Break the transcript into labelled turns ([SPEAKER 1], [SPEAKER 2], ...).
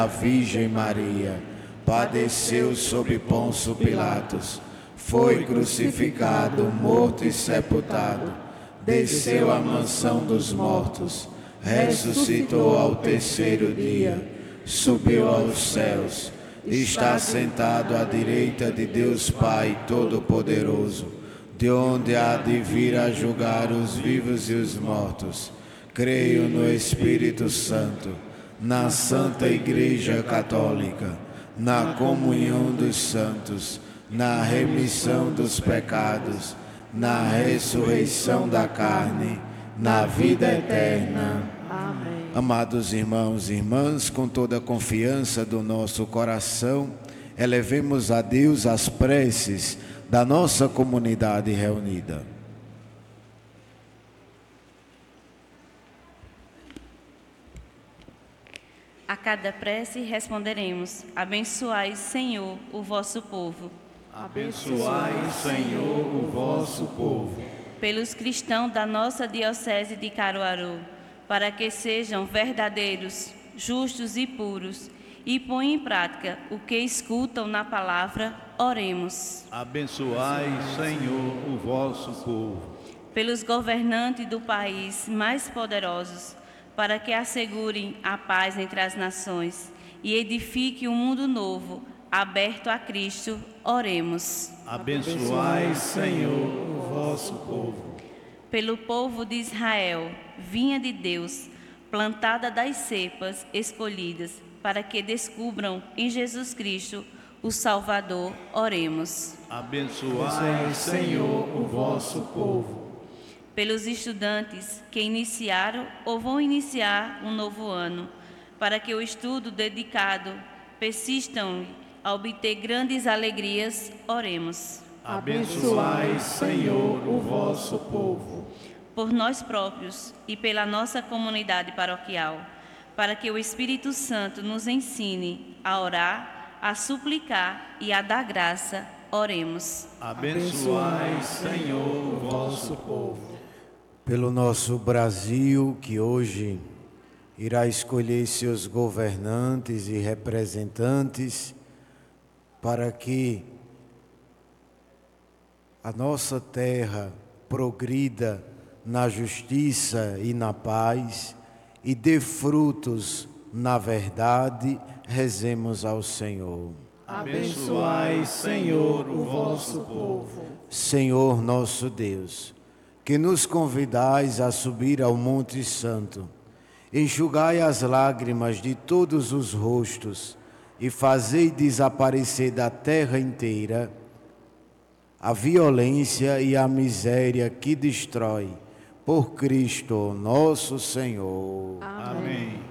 [SPEAKER 1] A Virgem Maria padeceu sob Pôncio Pilatos, foi crucificado, morto e sepultado, desceu à mansão dos mortos, ressuscitou ao terceiro dia, subiu aos céus, está sentado à direita de Deus Pai Todo-Poderoso, de onde há de vir a julgar os vivos e os mortos. Creio no Espírito Santo, na Santa Igreja Católica, na comunhão dos santos, na remissão dos pecados, na ressurreição da carne, na vida eterna.
[SPEAKER 2] Amém.
[SPEAKER 1] Amados irmãos e irmãs, com toda a confiança do nosso coração, elevemos a Deus as preces da nossa comunidade reunida.
[SPEAKER 3] A cada prece responderemos: abençoai, Senhor, o vosso povo.
[SPEAKER 4] Abençoai, Senhor, o vosso povo.
[SPEAKER 3] Pelos cristãos da nossa Diocese de Caruaru, para que sejam verdadeiros, justos e puros, e ponham em prática o que escutam na palavra, oremos.
[SPEAKER 4] Abençoai, Senhor, o vosso povo.
[SPEAKER 3] Pelos governantes do país mais poderosos, para que assegurem a paz entre as nações e edifiquem um mundo novo, aberto a Cristo, oremos.
[SPEAKER 4] Abençoai, Senhor, o vosso povo.
[SPEAKER 3] Pelo povo de Israel, vinha de Deus, plantada das cepas escolhidas, para que descubram em Jesus Cristo o Salvador, oremos.
[SPEAKER 4] Abençoai, Senhor, o vosso povo.
[SPEAKER 3] Pelos estudantes que iniciaram ou vão iniciar um novo ano, para que o estudo dedicado persistam a obter grandes alegrias, oremos.
[SPEAKER 4] Abençoai, Senhor, o vosso povo.
[SPEAKER 3] Por nós próprios e pela nossa comunidade paroquial, para que o Espírito Santo nos ensine a orar, a suplicar e a dar graça, oremos.
[SPEAKER 4] Abençoai, Senhor, o vosso povo.
[SPEAKER 1] Pelo nosso Brasil, que hoje irá escolher seus governantes e representantes, para que a nossa terra progrida na justiça e na paz e dê frutos na verdade, rezemos ao Senhor.
[SPEAKER 4] Abençoai, Senhor, o vosso povo.
[SPEAKER 1] Senhor nosso Deus, que nos convidais a subir ao Monte Santo, enxugai as lágrimas de todos os rostos e fazei desaparecer da terra inteira a violência e a miséria que destrói, por Cristo nosso Senhor.
[SPEAKER 4] Amém.